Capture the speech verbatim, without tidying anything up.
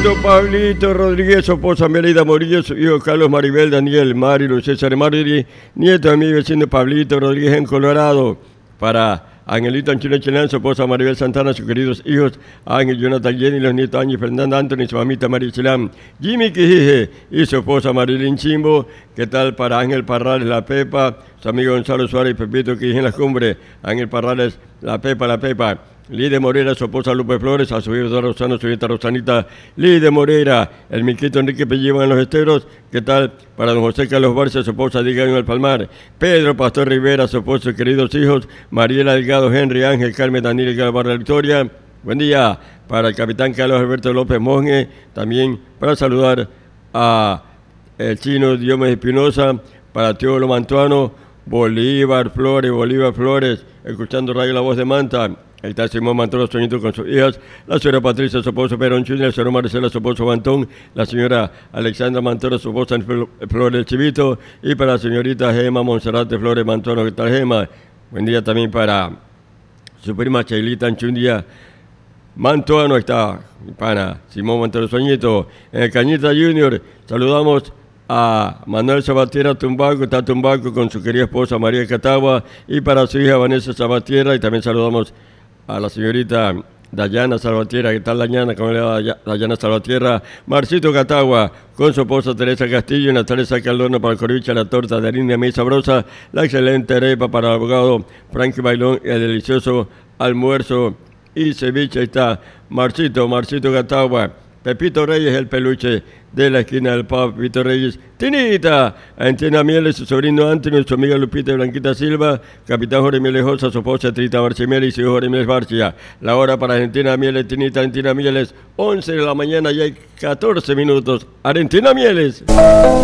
Pablito, Pablito Rodríguez, su esposa Melida Morillo, su hijo Carlos Maribel, Daniel, Mario, César Mariri, nieto de mi vecino Pablito Rodríguez en Colorado. Para Angelito Anchino Chelán, su esposa Maribel Santana, sus queridos hijos Ángel, Jonathan, Jenny, los nietos Ángel, Fernanda, Anthony, su mamita María Chelán, Jimmy Quijije y su esposa Marilyn Chimbo. ¿Qué tal para Ángel Parrales, la Pepa, su amigo Gonzalo Suárez y Pepito Quijije en las cumbres? Ángel Parrales, la Pepa, la Pepa. Lide Morera, su esposa Lupe Flores, a su hijo Eduardo Rosano, su nieta Rosanita Lide Morera, el miquito Enrique Pelliva en los esteros. ¿Qué tal para don José Carlos Barcia, su esposa Diga en el Palmar? Pedro Pastor Rivera, su esposo y queridos hijos, Mariela Delgado, Henry Ángel, Carmen Daniel Galvar de la Victoria. Buen día para el capitán Carlos Alberto López Monge, también para saludar a el chino Diomedes Espinosa, para Teodoro Mantuano, Bolívar Flores, Bolívar Flores, escuchando Radio La Voz de Manta. Ahí está Simón Mantoro soñando con sus hijas, la señora Patricia, su esposo Perón Junior, la señora Marcela, su esposo Bantón, la señora Alexandra Mantoro, su esposa Flores del Chivito, y para la señorita Gema Monserrate Flores Mantoro. ¿Qué tal, Gema? Buen día también para su prima Chailita Anchundia Mantuano. Está mi pana Simón Mantoro Soñito. En el Cañita Junior saludamos a Manuel Sabatiera Tumbaco, está Tumbaco con su querida esposa María Catagua, y para su hija Vanessa Sabatiera. Y también saludamos a la señorita Dayana Salvatierra. ¿Qué tal, Dayana? ¿Cómo le va, Dayana Salvatierra? Marcito Catagua con su esposa Teresa Castillo, Natalia Sacaldono para el corviche, la torta de harina muy sabrosa, la excelente arepa para el abogado Frankie Bailón, y el delicioso almuerzo y ceviche. Ahí está Marcito, Marcito Catagua. Pepito Reyes, el peluche de la esquina del pub. Pepito Reyes, Tinita, Antina Mieles, su sobrino Antonio, su amiga Lupita y Blanquita Silva, capitán Jorge Mieles Josa, su esposa Trita Barchimel y su hijo Jorge Mieles Barcia. La hora para Argentina Mieles, Tinita, Argentina Mieles, once de la mañana y hay catorce minutos. Argentina Mieles.